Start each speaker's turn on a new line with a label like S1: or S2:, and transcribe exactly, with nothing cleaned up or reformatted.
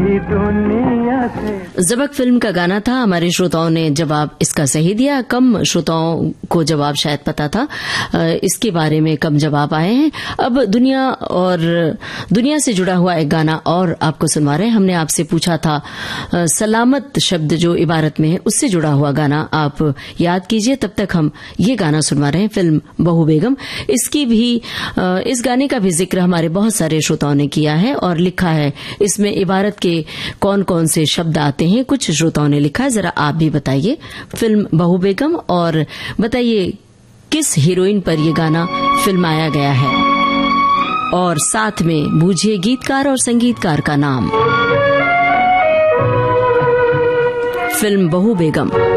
S1: सारी दुनिया से।
S2: ज़बक फिल्म का गाना था। हमारे श्रोताओं ने जवाब इसका सही दिया। कम श्रोताओं को जवाब शायद पता था, इसके बारे में कम जवाब आए हैं। अब दुनिया और दुनिया से जुड़ा हुआ एक गाना और आपको सुनवा रहे हैं। हमने आपसे पूछा था सलामत शब्द जो इबारत में है उससे जुड़ा हुआ गाना आप याद कीजिए। तब तक हम ये गाना सुनवा रहे हैं, फिल्म बहू बेगम। इसकी भी इस गाने का भी जिक्र हमारे बहुत सारे श्रोताओं ने किया है और लिखा है इसमें इबारत के कौन कौन से शब्द आते हैं। कुछ श्रोताओं ने लिखा है, जरा आप भी बताइए। फिल्म बहू बेगम, और बताइए किस हीरोइन पर यह गाना फिल्माया गया है, और साथ में बूझिए गीतकार और संगीतकार का नाम। फिल्म बहू बेगम।